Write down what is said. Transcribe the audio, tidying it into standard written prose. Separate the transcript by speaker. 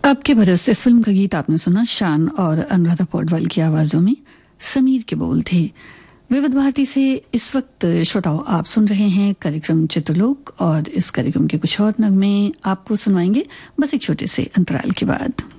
Speaker 1: आपके भरोसे फिल्म का गीत आपने सुना। शान और अनुराधा पौडवाल की आवाजों में समीर के बोल थे। विविध भारती से इस वक्त श्रोताओं आप सुन रहे हैं कार्यक्रम चित्रलोक, और इस कार्यक्रम के कुछ और नगमे आपको सुनवाएंगे बस एक छोटे से अंतराल के बाद।